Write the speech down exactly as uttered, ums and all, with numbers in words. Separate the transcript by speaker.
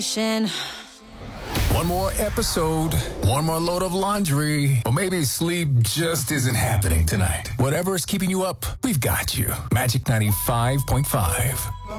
Speaker 1: One more episode, one more load of laundry, or maybe sleep just isn't happening tonight. Whatever is keeping you up, we've got you. Magic ninety-five point five.